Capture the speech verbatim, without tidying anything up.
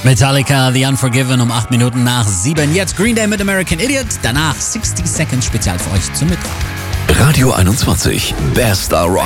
Metallica, The Unforgiven um acht Minuten nach sieben. Jetzt Green Day mit American Idiot. Danach sixty Seconds spezial für euch zum Mittag. Radio einundzwanzig, Best Star Rock.